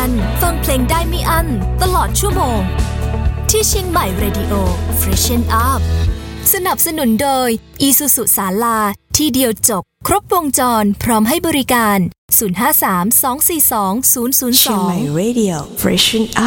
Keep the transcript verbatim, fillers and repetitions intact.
วันฟังเพลงได้ไม่อั้นตลอดชั่วโมงที่เชียงใหม่ Radio Freshen Up สนับสนุนโดย Isuzu ศาลาที่เดียวจบครบวงจรพร้อมให้บริการศูนย์ ห้า สาม สอง สี่ สอง ศูนย์ ศูนย์ สองเชียงใหม่ Radio Freshen Up